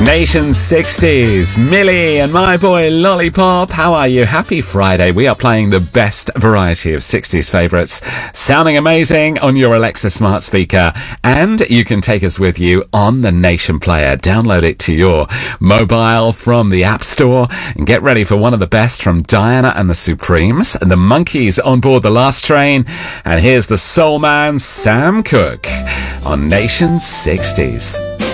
Nation 60s, Millie and My Boy Lollipop. How are you? Happy Friday. We are playing the best variety of 60s favourites, sounding amazing on your Alexa smart speaker. And you can take us with you on the Nation Player. Download it to your mobile from the App Store and get ready for one of the best from Diana and the Supremes and the Monkees on board the last train. And here's the soul man, Sam Cooke, on Nation 60s.